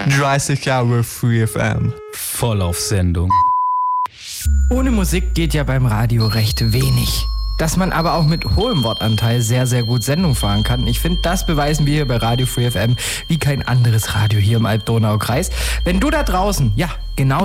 30 Jahre Free FM. Voll auf Sendung. Ohne Musik geht ja beim Radio recht wenig. Dass man aber auch mit hohem Wortanteil sehr, sehr gut Sendung fahren kann. Ich finde, das beweisen wir hier bei Radio Free FM wie kein anderes Radio hier im Alb-Donau-Kreis. Wenn du da draußen, ja, genau